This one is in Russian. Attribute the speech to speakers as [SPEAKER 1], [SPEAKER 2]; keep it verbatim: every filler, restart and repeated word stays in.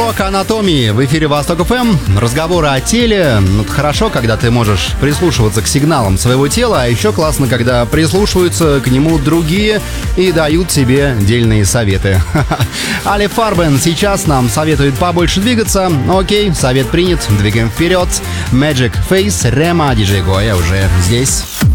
[SPEAKER 1] Урок анатомии в эфире Восток эф эм. Разговоры о теле. Ну, это хорошо, когда ты можешь прислушиваться к сигналам своего тела, а еще классно, когда прислушиваются к нему другие и дают тебе дельные советы. Али Фарбен сейчас нам советует побольше двигаться. Окей, совет принят, двигаем вперед. Magic Face, Рема, диджей Гоя уже здесь.